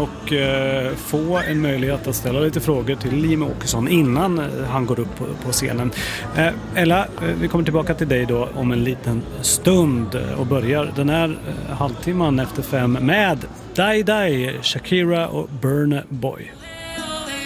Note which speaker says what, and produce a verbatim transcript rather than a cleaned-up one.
Speaker 1: och eh, få en möjlighet att ställa lite frågor till Jimmie Åkesson innan han går upp på, på scenen. Eh, Ella, eh, vi kommer tillbaka till dig då om en liten stund och börjar den här eh, halvtimman efter fem med Die Die, Shakira och Burna Boy.